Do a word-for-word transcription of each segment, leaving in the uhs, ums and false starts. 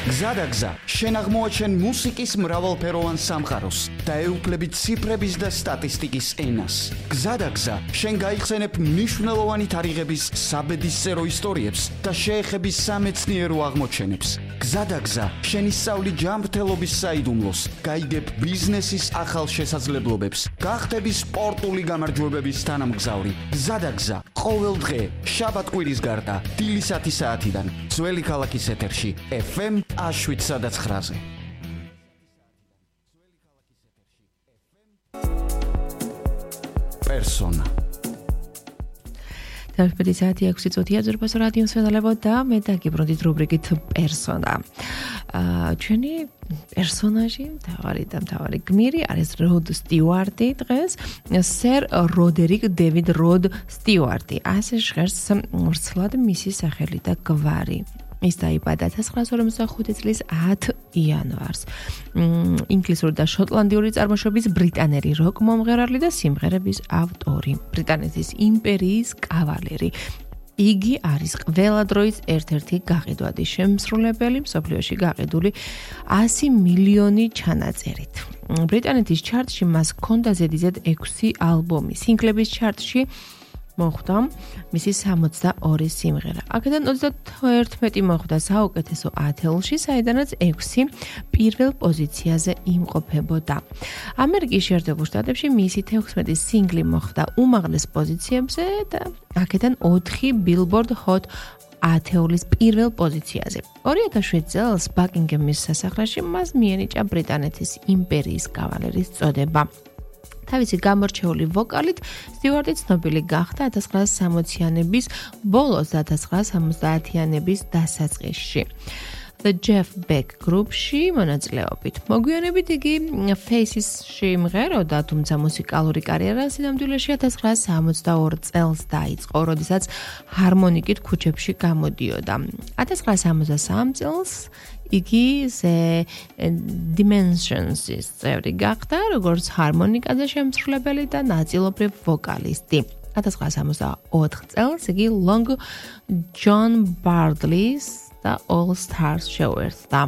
გზადაგზა, შენ აღმოაჩენ მუსიკის მრავალფეროვან სამყაროს და ეუფლებით ციფრების და სტატისტიკის ენას. გზადაგზა, შენ გაიხსენებ მნიშვნელოვანი თარიღების საბედისწერო ისტორიებს და შეეხები სამეცნიერო აღმოჩენებს. გზადაგზა, შენ ისწავლი ჯანმრთელობის საიდუმლოს, გაიგებ ბიზნესის ახალ შესაძლებლობებს, გახდები სპორტული გამარჯვებების თანამგზავრი. გზადაგზა, ყოველ დღე, შაბათ-კვირის გარდა, დილისათი საათიდან, ძველი ქალაქის ეთერში, ეფ ემ შვიდ სადაც ხრაზე. პერსონა. თერთმეტი საათი ექვსი წუთია ზურბას რადიოს ვეძალებო და მე დაგიბრუნდით რუბრიკით პერსონა. ჩვენი პერსონაჟი, მთავარი და მთავარი გმირი არის როდ სტიუარტი დღეს, სერ როდერიკ დევიდ როდ სტიუარტი. ასე ჟღერს ვრცლად მისი სახელი და გვარი. ის დაიბადა 천구백오십오 წლის ათი იანვარს. ინგლისური და შოტლანდიური წარმოშობის ბრიტანელი როკ მომღერალი და სიმღერების ავტორი. ბრიტანეთის იმპერიის კავალერი. იგი არის ყველა დროის ერთ-ერთი გაყიდვადი შემსრულებელი, მსოფლიოში გაყიდული ასი მილიონი ჩანაწერით. ბრიტანეთის ჩარტში მას ჰქონდა ზედიზედ ექვსი ალბომი. სინგლების ჩარტში მოხვდა მისი სამოცდა ორი სიმღერა. აქედან ოცდაერთმეტი მოხვდა საუკეთესო ათეულში, საიდანაც ექვსი პირველ პოზიციაზე იმყოფებოდა. ამერიკის შეერთებულ შტატებში მისი თექვსმეტი სინგლი მოხვდა უმაღლეს პოზიციებზე და აქედან ოთხი Billboard Hot ათეულის პირველ პოზიციაზე. ორი ათას შვიდ წელს ბაკინგემის სასახლეში მას მიენიჭა ბრიტანეთის იმპერიის კავალერის წოდება. თავისი გამორჩეული ვოკალით სტიუარტი ცნობილი გახდა ათას ცხრაასი სამოციანების ბოლოს და ათას ცხრაასი სამოცდაათიანების დასაწყისში. The Jeff Beck Group-ში მონაწილეობით. მოგვიანებით იგი Faces-ში იმღეროდა, თუმცა მუსიკალური კარიერა სინამდვილეში ათას ცხრაასი სამოცდაორი წელს დაიწყო, როდესაც ჰარმონიკით ქუჩებში გამოდიოდა. ათას ცხრაასი სამოცდასამი წელს იგი The Dimensions-ის წევრი გახდა, როგორც ჰარმონიკაზე შემსრულებელი და ნაწილობრივ ვოკალისტი. ათას ცხრაასი სამოცდაოთხ წელს იგი Long John Bardley-ს და All Stars შეუერთდა.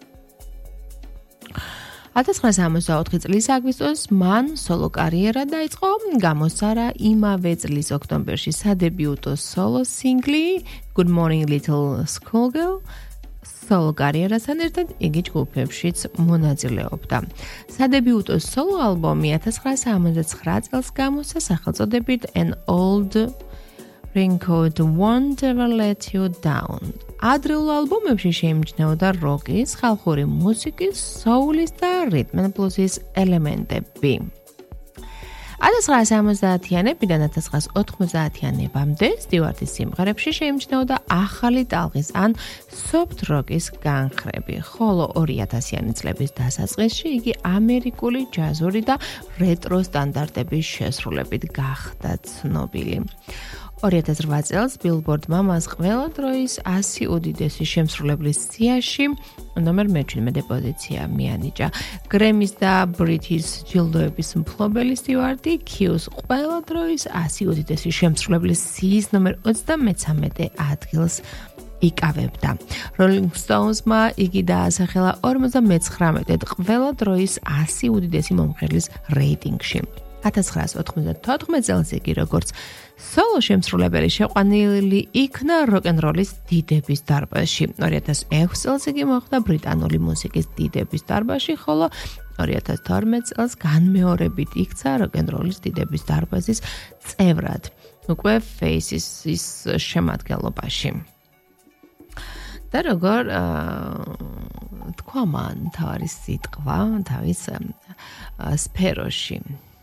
ათას ცხრაასი სამოცდაოთხი წლის აგვისტოს მან სოლო კარიერა დაიწყო, გამოსცარა იმავე წლის ოქტომბერში სადებიუტო სოლო სინგლი Good Morning Little Schoolgirl. სოლო კარიერასთან ერთად იგი ჯგუფებშიც მონაწილეობდა. სადებიუტო სოლო ალბომი ათას ცხრაასი სამოცდაცხრა წელს გამოსცა სახელწოდებით An Old Raincoat Won't Ever Let You Down. ადრეულ ალბომებში შეიმჩნეოდა როკის, ხალხური მუსიკის, soul-ის და rhythm and blues-ის ელემენტები. ათას ცხრაასი სამოცდაათიანებიდან ათას ცხრაასი ოთხმოცდაათიანებამდე სტიუარტის სიმღერებში შეიმჩნეოდა ახალი ტალღის ან soft rock-ის განხრები, ხოლო ორი ათასიანი წლების დასაწყისში იგი ამერიკული ჯაზური და რეტრო სტანდარტების შესრულებით გახდა ცნობილი. ორი ათას რვა წელს Billboard-მა მას ყველა დროის ასი უდიდესი შემსრულებლის სიაში ნომერ მეჩვიდმეტე პოზიცია მიანიჭა. გრემის და ბრიტის ჯილდოების მფლობელი სტიუარტი Q-ს ყველა დროის ასი უდიდესი შემსრულებლის სიის ნომერ ოცდამეცამეტე ადგილს იკავებდა. Rolling Stones-მა იგი დაასახელა ორმოცდამეცხრამეტედ ყველა დროის ასი უდიდესი მომღერლის რეიტინგში. ათას ცხრაასი ოთხმოცდათოთხმეტ წელს იგი როგორც სოლო შემსრულებელი შეყვანილი იქნა როკ-ენ-როლის დიდების დარბაზში. ორი ათას ექვსი წელს იგი მოხვდა ბრიტანული მუსიკის დიდების დარბაზში, ხოლო ორი ათას თორმეტ წელს განმეორებით იქცა როკ-ენ-როლის დიდების დარბაზის წევრად, უკვე Faces-ის შემადგენლობაში. და როგორ თქვა მან თავის სიტყვა თავის სფეროში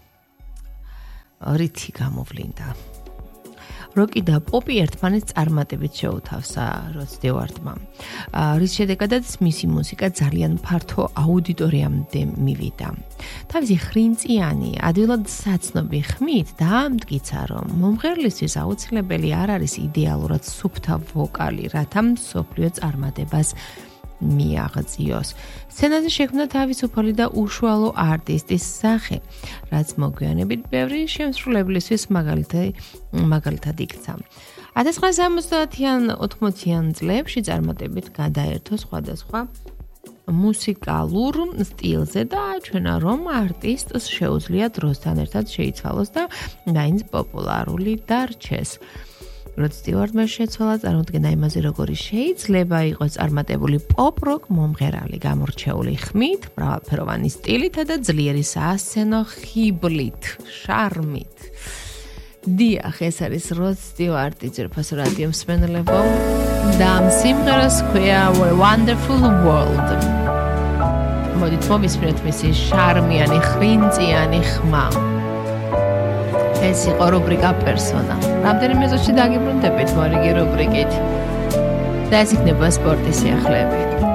რითი გამოვლინდა. როკი და პოპი ერთმანეთს წარმატებით შეუთავსა როდ სტიუარტმა. რის შედეგადაც მისი მუსიკა ძალიან ფართო აუდიტორიამდე მივიდა. თავისი ხრინწიანი, ადვილად საცნობი ხმით დაამტკიცა, რომ მომღერლისთვის აუცილებელი არ არის იდეალურად სუფთა ვოკალი, რათა მსოფლიო წარმატებას მიაღწიოს. სცენაზე შექმნა თავისუფალი და უშუალო არტისტის სახე, რაც მოგვიანებით ბევრი შემსრულებლისთვის მაგალითად იქცა. ათას ცხრაასი სამოცდაათიან ოთხმოციან წლებში წარმატებით გადაერთო სხვადასხვა მუსიკალურ სტილზე და აჩვენა, რომ არტისტს შეუძლია დროსთან ერთად შეიცვალოს და მაინც პოპულარული დარჩეს. როდ სტიუარტმა შეცვალა წარმოდგენა იმაზე, როგორი შეიძლება იყოს წარმატებული პოპ-როკ მომღერალი, გამორჩეული ხმით, მრავალფეროვანი სტილითა და ძლიერი საასცენო ხიბლით, შარმით. დიახ, ეს არის როდ სტიუარტი, ძვირფასო რადიო მსმენელებო და ამ სიმღერას ჰქვია Wonderful World. მოდით მოვისმინოთ მისი შარმიანი, ხრინწიანი ხმა. ეს იყო რუბრიკა პერსონა. რამდენიმე წუთში დაგიბრუნდებით მორიგი რუბრიკით. და ეს იქნება სპორტის სიახლეები.